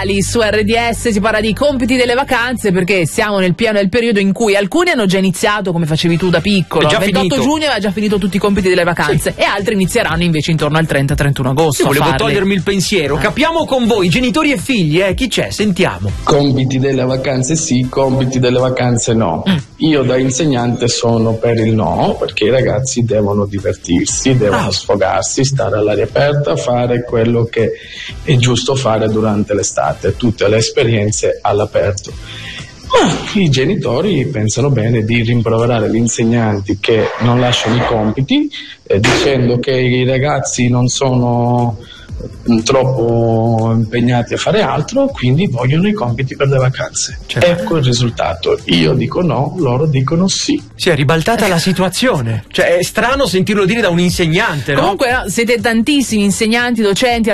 Su RDS si parla di compiti delle vacanze, perché siamo nel pieno del periodo in cui alcuni hanno già iniziato, come facevi tu da piccolo, il 28 finito. giugno aveva già finito tutti i compiti delle vacanze, e altri inizieranno invece intorno al 30-31 agosto. Io volevo a farli. togliermi il pensiero. Capiamo con voi, genitori e figli, chi c'è? Sentiamo. Compiti delle vacanze sì, compiti delle vacanze no. Io da insegnante sono per il no, perché i ragazzi devono divertirsi, devono sfogarsi, stare all'aria aperta, fare quello che è giusto fare durante l'estate, tutte le esperienze all'aperto. Ma i genitori pensano bene di rimproverare gli insegnanti che non lasciano i compiti, dicendo che i ragazzi non sono troppo impegnati a fare altro, quindi vogliono i compiti per le vacanze. Certo. Ecco il risultato. Io dico no, loro dicono sì. Si è ribaltata la situazione. Cioè, è strano sentirlo dire da un insegnante, no? Comunque siete tantissimi insegnanti, docenti al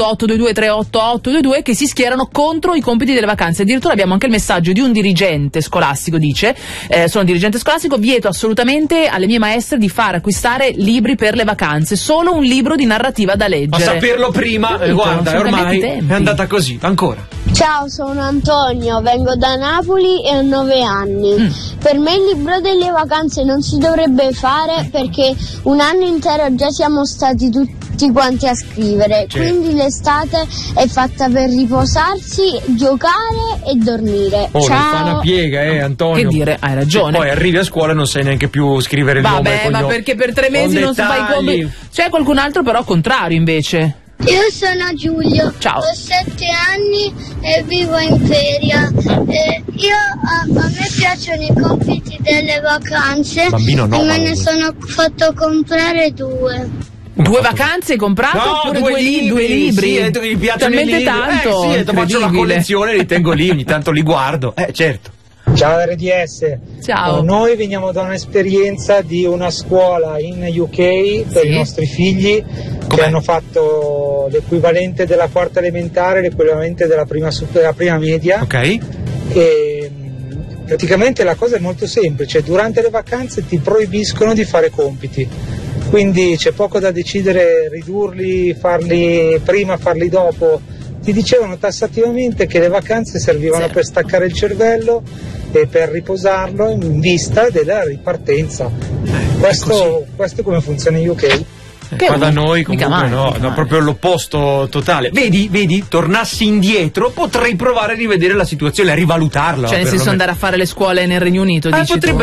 38822 che si schierano contro i compiti delle vacanze. Addirittura abbiamo anche il messaggio di un dirigente scolastico, dice: sono dirigente scolastico, vieto assolutamente alle mie maestre di far acquistare libri per le vacanze, solo un libro di narrativa da leggere. A saperlo prima, guarda, ormai è andata così. Ancora. Ciao, sono Antonio, vengo da Napoli e ho 9 anni. Per me il libro delle vacanze non si dovrebbe fare, perché un anno intero già siamo stati tutti quanti a scrivere, quindi l'estate è fatta per riposarsi, giocare e dormire. Oh, Ciao. non fa una piega, Antonio. Che dire, hai ragione. E poi arrivi a scuola e non sai neanche più scrivere il nome. Vabbè, ma perché per 3 mesi non si fa i compiti? C'è qualcun altro però contrario invece. Io sono Giulio, ciao. Ho 7 anni e vivo in feria. A me piacciono i compiti delle vacanze. Bambino no, e me ne sono fatto comprare 2. 2 vacanze hai comprato? No, oppure 2 libri? Sì, mi piacciono i talmente libri. tanto. Sì, faccio la collezione, li tengo lì, ogni tanto li guardo. Certo. Ciao RDS. Ciao. Noi veniamo da un'esperienza di una scuola in UK per i nostri figli che hanno fatto l'equivalente della quarta elementare, l'equivalente della prima media. Ok. E praticamente la cosa è molto semplice: durante le vacanze ti proibiscono di fare compiti, quindi c'è poco da decidere, ridurli, farli prima, farli dopo. Ti dicevano tassativamente che le vacanze servivano per staccare il cervello e per riposarlo in vista della ripartenza. Questo è come funziona in UK. Qua da noi comunque no, proprio l'opposto totale. Vedi, tornassi indietro potrei provare a rivedere la situazione, a rivalutarla. Cioè nel senso andare a fare le scuole nel Regno Unito, dici potrebbe